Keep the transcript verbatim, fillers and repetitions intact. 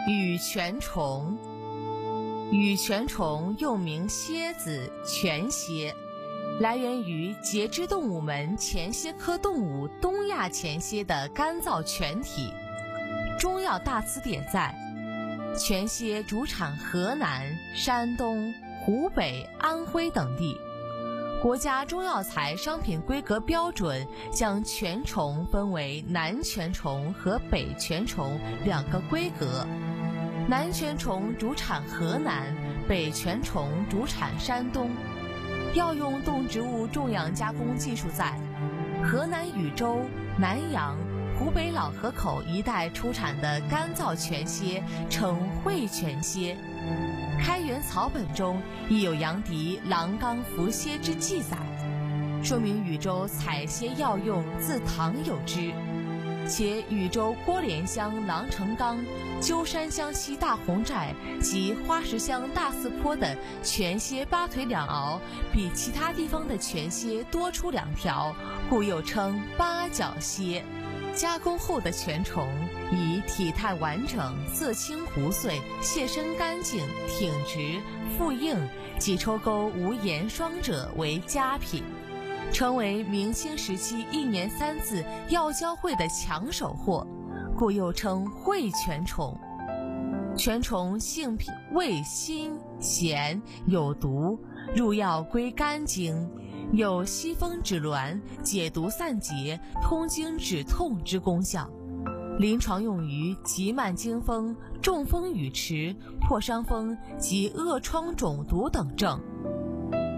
羽泉虫。羽泉虫又名蝎子、泉蝎，来源于节肢动物门前蝎科动物东亚前蝎的干燥泉体。中药大词典载，泉蝎主产河南、山东、湖北、安徽等地。国家中药材商品规格标准将泉虫分为南泉虫和北泉虫两个规格。南泉虫主产河南，北泉虫主产山东。药用动植物种养加工技术在河南禹州、南阳、湖北老河口一带出产的干燥泉蝎称会泉蝎。开元草本中亦有杨迪狼纲伏蝎之记载，说明禹州采蝎药用自唐有之。且禹州郭连乡狼城冈、鸠山乡西大红寨及花石乡大寺坡的泉蝎八腿两螯比其他地方的泉蝎多出两条，故又称八角蝎。加工后的泉虫以体态完整、色清糊碎、蟹身干净、挺直、腹硬及抽沟无盐霜者为佳品，成为明清时期一年三次药交会的抢手货，故又称会泉虫。泉虫性品味辛咸有毒，入药归肝经，有息风止挛、解毒散结、通经止痛之功效，临床用于急慢惊风、中风语迟、破伤风及恶疮肿毒等症。